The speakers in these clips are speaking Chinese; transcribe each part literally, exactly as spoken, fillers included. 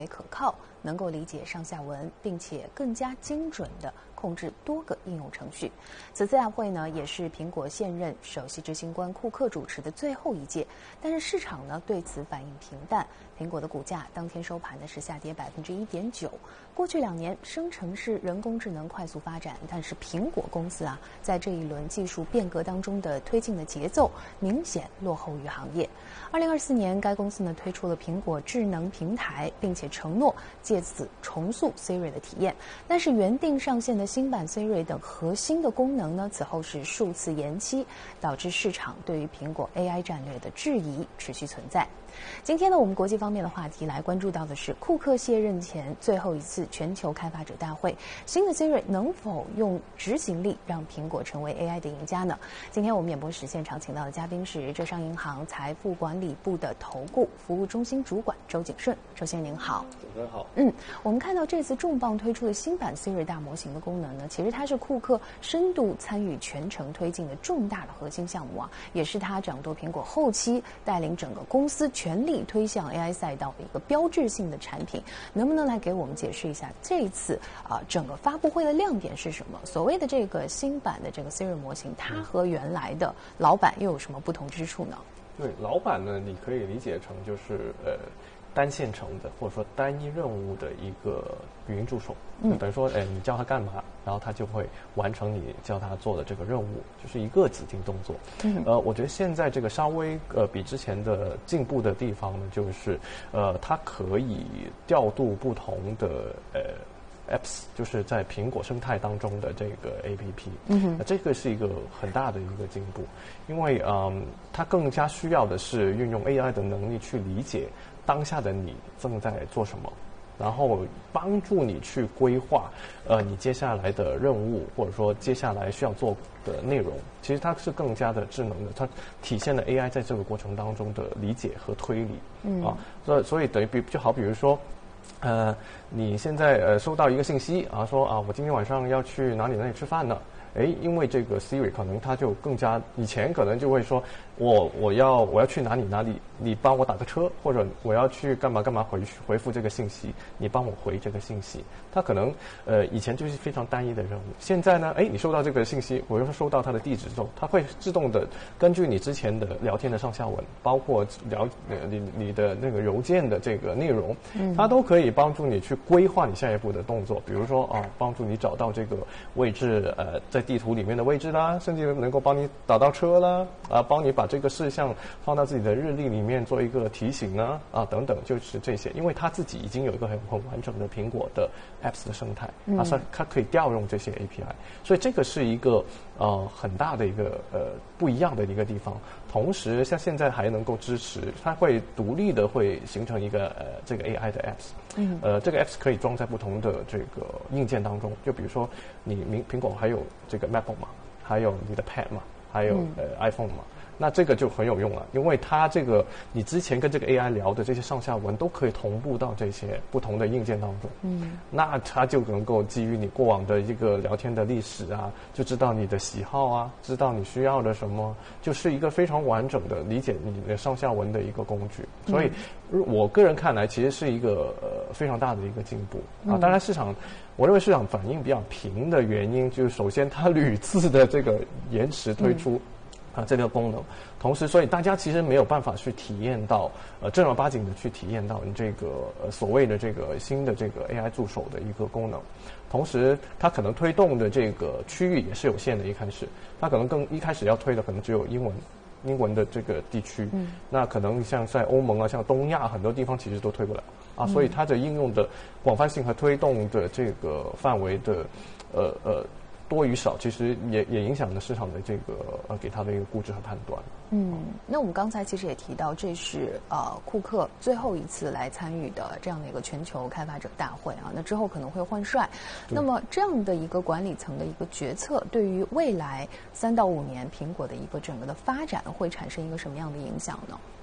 可靠，能够理解上下文，并且更加精准地控制多个应用程序。此次大会呢，也是苹果现任首席执行官库克主持的最后一届，但是市场呢对此反应平淡。苹果的股价当天收盘呢是下跌百分之一点九。过去两年，生成式人工智能快速发展，但是苹果公司啊，在这一轮技术变革当中的推进的节奏明显落后于行业。二零二四年，该公司呢推出了苹果智能平台，并且承诺借此重塑 Siri 的体验。但是原定上线的新版 Siri 等核心的功能呢，此后是数次延期，导致市场对于苹果 A I 战略的质疑持续存在。今天呢，我们国际方面的话题来关注到的是库克卸任前最后一次全球开发者大会，新的 Siri 能否用执行力让苹果成为 A I 的赢家呢？今天我们演播室现场请到的嘉宾是浙商银行财富管理部的投顾服务中心主管周景顺，周先生您好。 主持人好。 嗯，我们看到这次重磅推出的新版 Siri 大模型的功能呢，其实它是库克深度参与全程推进的重大的核心项目啊，也是他掌舵苹果后期带领整个公司全力推向 A I 赛道的一个标志性的产品。能不能来给我们解释一下这一次啊、呃、整个发布会的亮点是什么？所谓的这个新版的这个 Siri 模型，它和原来的老版又有什么不同之处呢？ 对，老版呢，你可以理解成就是呃单线程的，或者说单一任务的一个语音助手。嗯，等于说，哎，你叫他干嘛，然后他就会完成你叫他做的这个任务，就是一个指定动作。嗯，呃，我觉得现在这个稍微呃比之前的进步的地方呢，就是呃，它可以调度不同的呃。apps 就是在苹果生态当中的这个 A P P， 嗯哼，这个是一个很大的一个进步，因为嗯，它更加需要的是运用 A I 的能力去理解当下的你正在做什么，然后帮助你去规划呃你接下来的任务，或者说接下来需要做的内容。其实它是更加的智能的，它体现了 A I 在这个过程当中的理解和推理。嗯啊，所以所以等于比就好比如说。呃，你现在呃收到一个信息啊，说啊，我今天晚上要去哪里哪里吃饭呢？哎，因为这个 Siri 可能它就更加，以前可能就会说，我我要我要去哪里哪里，你帮我打个车，或者我要去干嘛干嘛回回复这个信息，你帮我回这个信息。它可能呃以前就是非常单一的任务，现在呢，哎，你收到这个信息，我又收到它的地址之后，它会自动的根据你之前的聊天的上下文，包括聊呃你你的那个邮件的这个内容，它都可以帮助你去规划你下一步的动作，比如说啊，帮助你找到这个位置，呃，在地图里面的位置啦，甚至能够帮你打到车啦，啊，帮你把这个事项放到自己的日历里面做一个提醒啊，啊等等，就是这些。因为它自己已经有一个很很完整的苹果的 apps 的生态，它是它可以调用这些 A P I， 所以这个是一个呃很大的一个呃不一样的一个地方。同时，像现在还能够支持，它会独立的会形成一个呃这个 A I 的 apps， 嗯，呃这个 apps 可以装在不同的这个硬件当中，就比如说你苹苹果还有这个 MacBook 嘛，还有你的 Pad 嘛，还有、嗯、呃 iPhone 嘛。那这个就很有用了，因为它这个你之前跟这个 A I 聊的这些上下文都可以同步到这些不同的硬件当中。嗯，那它就能够基于你过往的一个聊天的历史啊，就知道你的喜好啊，知道你需要的什么，就是一个非常完整的理解你的上下文的一个工具。所以，我个人看来，其实是一个呃非常大的一个进步啊。当然，市场我认为市场反应比较平的原因，就是首先它屡次的这个延迟推出。嗯啊，这个功能，同时，所以大家其实没有办法去体验到，呃，正儿八经的去体验到你这个呃所谓的这个新的这个 A I 助手的一个功能。同时，它可能推动的这个区域也是有限的。一开始，它可能更一开始要推的可能只有英文，英文的这个地区。嗯。那可能像在欧盟啊，像东亚很多地方其实都推不了啊，所以它的应用的广泛性和推动的这个范围的，呃呃。多与少，其实也也影响了市场的这个呃给它的一个估值和判断。 嗯，那我们刚才其实也提到，这是呃库克最后一次来参与的这样的一个全球开发者大会啊。那之后可能会换帅，那么这样的一个管理层的一个决策，对于未来三到五年苹果的一个整个的发展会产生一个什么样的影响呢？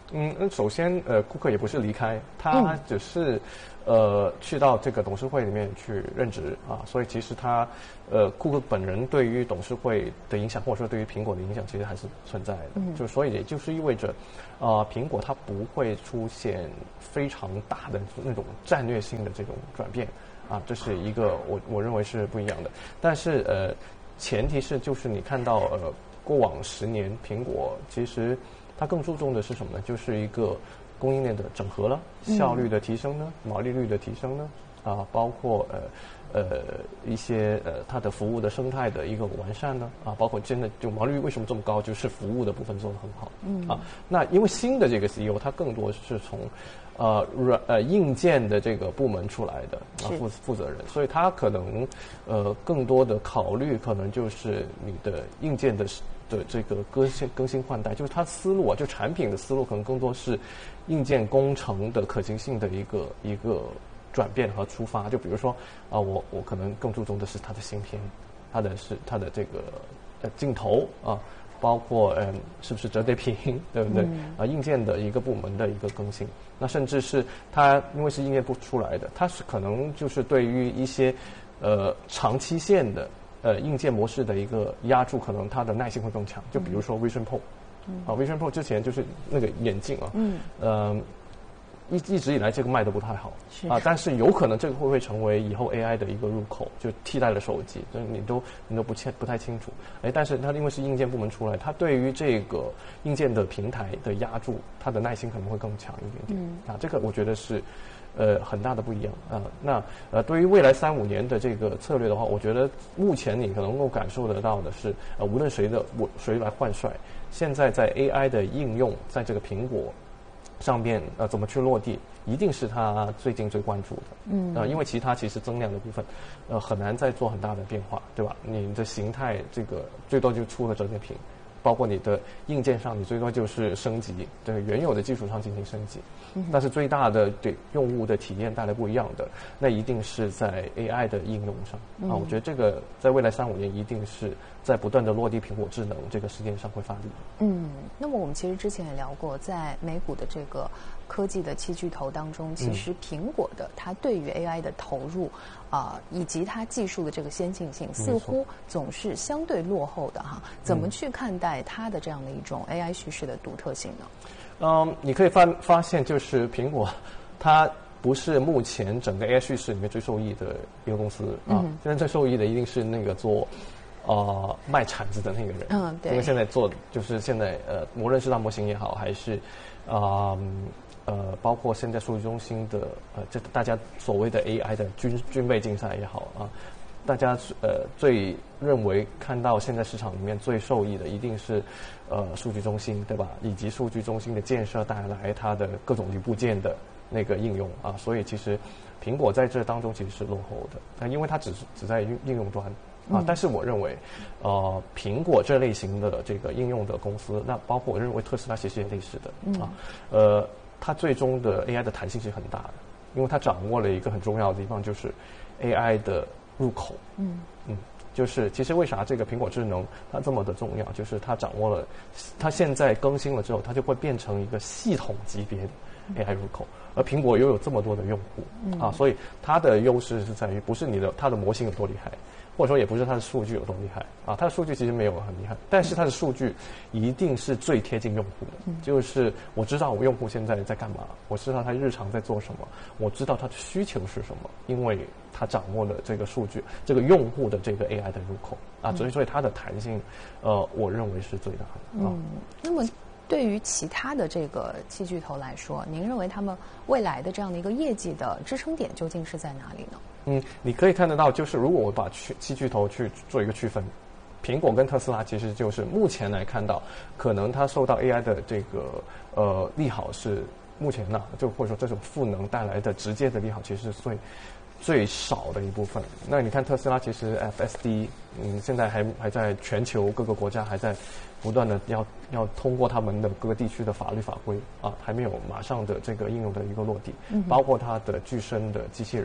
嗯，首先，呃，库克也不是离开，他只是，嗯、呃，去到这个董事会里面去任职啊，所以其实他，呃，库克本人对于董事会的影响，或者说对于苹果的影响，其实还是存在的。嗯，就所以也就是意味着，呃，苹果它不会出现非常大的那种战略性的这种转变啊，这是一个我我认为是不一样的。但是呃，前提是就是你看到呃，过往十年苹果其实。它更注重的是什么呢？就是一个供应链的整合了，效率的提升呢，嗯、毛利率的提升呢，啊，包括呃呃一些呃它的服务的生态的一个完善呢，啊，包括真的就毛利率为什么这么高，就是服务的部分做得很好，嗯啊，那因为新的这个 C E O 他更多是从呃软呃硬件的这个部门出来的啊负负责人，所以他可能呃更多的考虑可能就是你的硬件的。的这个更新更新换代，就是它思路啊，就产品的思路可能更多是硬件工程的可行性的一个一个转变和出发。就比如说啊、呃，我我可能更注重的是它的芯片，它的是它的这个呃镜头啊，包括嗯是不是折叠屏，对不对？啊、嗯呃，硬件的一个部门的一个更新，那甚至是它因为是硬件部出来的，它是可能就是对于一些呃长期线的。呃，硬件模式的一个压住，可能它的耐性会更强。就比如说 Vision Pro，、嗯、啊 ，Vision Pro 之前就是那个眼镜啊，嗯，呃，一一直以来这个卖的不太好，是啊，但是有可能这个会不会成为以后 A I 的一个入口，就替代了手机，这你都你都不清不太清楚。哎，但是它因为是硬件部门出来，它对于这个硬件的平台的压住，它的耐心可能会更强一点点。嗯，啊，这个我觉得是。呃，很大的不一样啊、呃。那呃，对于未来三五年的这个策略的话，我觉得目前你可能够感受得到的是，呃，无论谁的我谁来换帅，现在在 A I 的应用，在这个苹果上面呃怎么去落地，一定是他最近最关注的。嗯。啊、呃，因为其他其实增量的部分，呃，很难再做很大的变化，对吧？你的形态这个最多就出了折叠屏。包括你的硬件上，你最多就是升级，对原有的基础上进行升级。嗯、但是最大的对用户的体验带来不一样的，那一定是在 A I 的应用上、嗯、啊。我觉得这个在未来三五年一定是在不断的落地苹果智能这个事件上会发力。 嗯，那么我们其实之前也聊过，在美股的这个科技的七巨头当中，其实苹果的它对于 A I 的投入啊、呃，以及它技术的这个先进性，似乎总是相对落后的哈。怎么去看待它的这样的一种 A I 叙事的独特性呢？ 嗯，你可以发发现，就是苹果，它不是目前整个 A I 叙事里面最受益的一个公司啊。嗯、现在最受益的一定是那个做呃卖铲子的那个人。嗯，对。因为现在做就是现在呃，无论是大模型也好，还是啊。呃呃，包括现在数据中心的呃，这大家所谓的 A I 的军军备竞赛也好啊，大家呃最认为看到现在市场里面最受益的一定是呃数据中心，对吧？以及数据中心的建设带来它的各种零部件的那个应用啊，所以其实苹果在这当中其实是落后的，那因为它只是只在应应用端。啊，但是我认为，呃，苹果这类型的这个应用的公司，那包括我认为特斯拉其实也类似的啊，呃。它最终的 A I 的弹性是很大的，因为它掌握了一个很重要的地方，就是 A I 的入口。嗯嗯，就是其实为啥这个苹果智能它这么的重要，就是它掌握了，它现在更新了之后，它就会变成一个系统级别的 A I 入口，而苹果又有这么多的用户、嗯、啊，所以它的优势是在于不是你的它的模型有多厉害。或者说也不是它的数据有多厉害啊，它的数据其实没有很厉害，但是它的数据一定是最贴近用户的，嗯、就是我知道我用户现在在干嘛，我知道他日常在做什么，我知道他的需求是什么，因为他掌握了这个数据，这个用户的这个 A I 的入口啊，所以所以它的弹性，呃，我认为是最大的啊。 嗯，那么对于其他的这个七巨头来说，您认为他们未来的这样的一个业绩的支撑点究竟是在哪里呢？ 嗯，你可以看得到，就是如果我把七七巨头去做一个区分，苹果跟特斯拉其实就是目前来看到，可能它受到 A I 的这个呃利好是目前呢、啊，就或者说这种赋能带来的直接的利好，其实是最最少的一部分。那你看特斯拉其实 F S D， 嗯，现在还还在全球各个国家还在不断的要要通过他们的各个地区的法律法规啊，还没有马上的这个应用的一个落地，嗯、包括它的具身的机器人。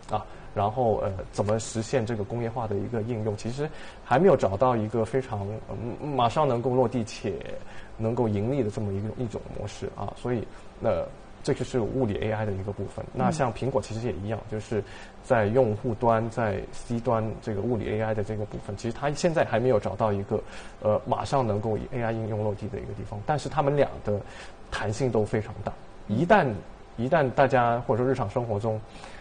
啊，然后呃怎么实现这个工业化的一个应用，其实还没有找到一个非常、嗯、马上能够落地且能够盈利的这么一个一种模式啊，所以呃这就是物理 A I 的一个部分。那像苹果其实也一样，就是在用户端在 C 端这个物理 A I 的这个部分，其实它现在还没有找到一个呃马上能够以 A I 应用落地的一个地方，但是他们俩的弹性都非常大。一旦一旦大家或者说日常生活中